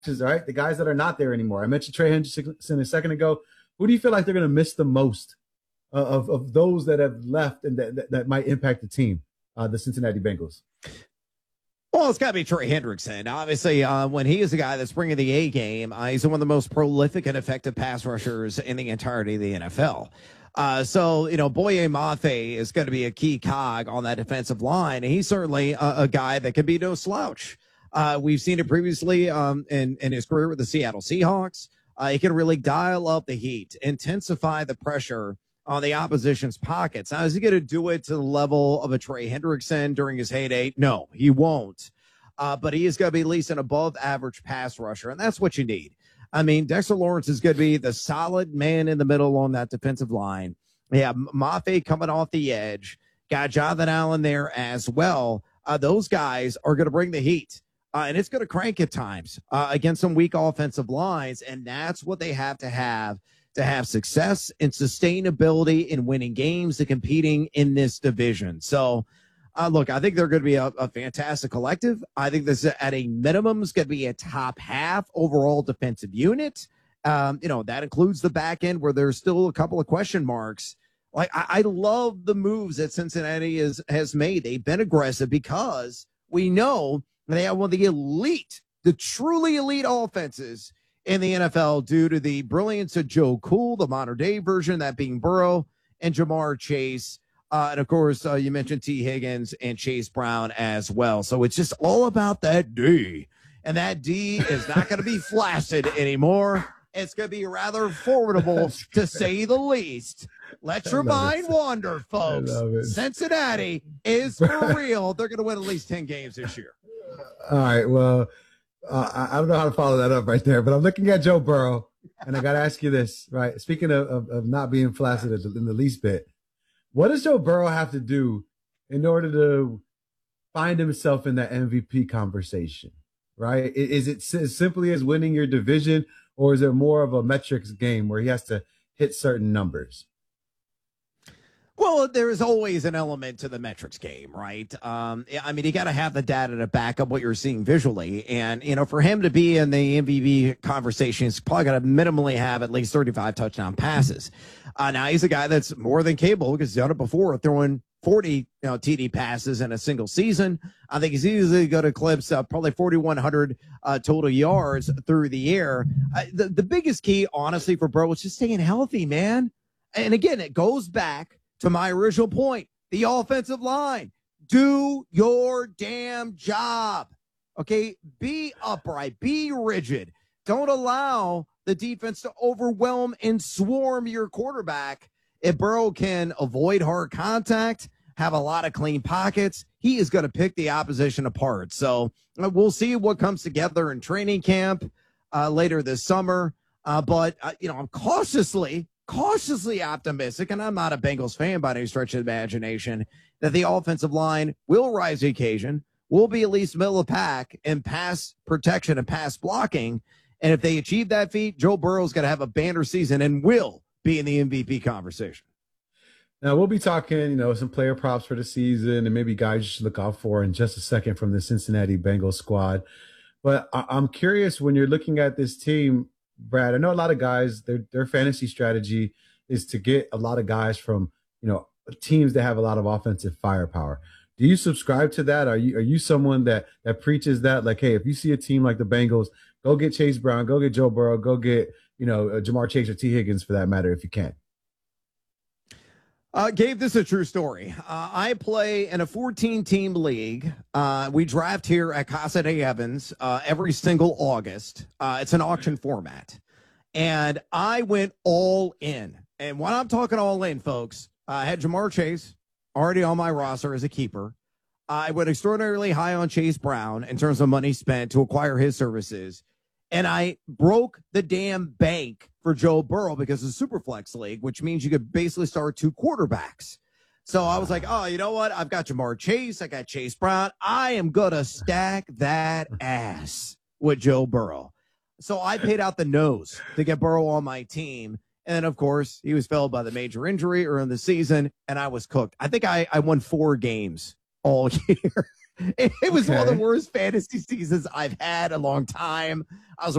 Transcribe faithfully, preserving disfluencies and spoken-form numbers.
right? The guys that are not there anymore. I mentioned Trey Hendrickson a second ago. Who do you feel like they're going to miss the most uh, of, of those that have left and that, that, that might impact the team, uh, the Cincinnati Bengals? Well, it's got to be Trey Hendrickson. Obviously, uh, when he is the guy that's bringing the A game, uh, he's one of the most prolific and effective pass rushers in the entirety of the N F L. Uh, so, you know, Boye Mafe is going to be a key cog on that defensive line. And he's certainly a, a guy that can be no slouch. Uh, we've seen it previously um, in, in his career with the Seattle Seahawks. Uh, he can really dial up the heat, intensify the pressure on the opposition's pockets. Now, is he going to do it to the level of a Trey Hendrickson during his heyday? No, he won't. Uh, but he is going to be at least an above average pass rusher, and that's what you need. I mean, Dexter Lawrence is going to be the solid man in the middle on that defensive line. Yeah, Mafe coming off the edge. Got Jonathan Allen there as well. Uh, those guys are going to bring the heat. Uh, and it's going to crank at times uh, against some weak offensive lines, and that's what they have to have to have success and sustainability in winning games and competing in this division. So, uh, look, I think they're going to be a, a fantastic collective. I think this, at a minimum, is going to be a top half overall defensive unit. Um, you know, that includes the back end where there's still a couple of question marks. Like, I, I love the moves that Cincinnati is, has made. They've been aggressive because we know they have one of the elite, the truly elite offenses in the N F L due to the brilliance of Joe Cool, the modern day version, that being Burrow and Jamar Chase. Uh, and of course, uh, you mentioned T. Higgins and Chase Brown as well. So it's just all about that D. And that D is not going to be flaccid anymore. It's going to be rather formidable, to say the least. Let your mind it. wander, folks. Cincinnati is for real. They're going to win at least ten games this year. All right, well, uh, I, I don't know how to follow that up right there, but I'm looking at Joe Burrow, and I got to ask you this, right? Speaking of, of, of not being flaccid in the least bit, what does Joe Burrow have to do in order to find himself in that M V P conversation, right? Is it as simply as winning your division, or is it more of a metrics game where he has to hit certain numbers? Well, there is always an element to the metrics game, right? Um, I mean, you got to have the data to back up what you're seeing visually. And, you know, for him to be in the M V P conversation, he's probably got to minimally have at least thirty-five touchdown passes. Uh, now, he's a guy that's more than capable because he's done it before, throwing forty you know, T D passes in a single season. I think he's easily going to eclipse uh, probably forty-one hundred uh, total yards through the air. Uh, the, the biggest key, honestly, for Burrow is just staying healthy, man. And again, it goes back to my original point, the offensive line. Do your damn job. Okay? Be upright. Be rigid. Don't allow the defense to overwhelm and swarm your quarterback. If Burrow can avoid hard contact, have a lot of clean pockets, he is going to pick the opposition apart. So uh, we'll see what comes together in training camp uh, later this summer. Uh, but, uh, you know, I'm cautiously cautiously optimistic, and I'm not a Bengals fan by any stretch of the imagination, that the offensive line will rise to the occasion, will be at least middle of the pack in pass protection and pass blocking. And if they achieve that feat, Joe Burrow's going to have a banner season and will be in the M V P conversation. Now, we'll be talking, you know, some player props for the season and maybe guys you should look out for in just a second from the Cincinnati Bengals squad. But I- I'm curious, when you're looking at this team, Brad, I know a lot of guys, their their fantasy strategy is to get a lot of guys from, you know, teams that have a lot of offensive firepower. Do you subscribe to that? Are you are you someone that that preaches that? Like, hey, if you see a team like the Bengals, go get Chase Brown, go get Joe Burrow, go get, you know, uh, Jamar Chase or T. Higgins for that matter, if you can. Uh, Gabe, this is a true story. Uh, I play in a fourteen-team league. Uh, we draft here at Casa de Evans uh, every single August. Uh, it's an auction format. And I went all in. And when I'm talking all in, folks, I had Jamar Chase already on my roster as a keeper. I went extraordinarily high on Chase Brown in terms of money spent to acquire his services. And I broke the damn bank for Joe Burrow because of the Superflex League, which means you could basically start two quarterbacks. So I was like, oh, you know what? I've got Jamar Chase. I got Chase Brown. I am going to stack that ass with Joe Burrow. So I paid out the nose to get Burrow on my team. And, of course, he was felled by the major injury early in the season, and I was cooked. I think I, I won four games all year. It, it was one of the Okay. worst fantasy seasons I've had in a long time. I was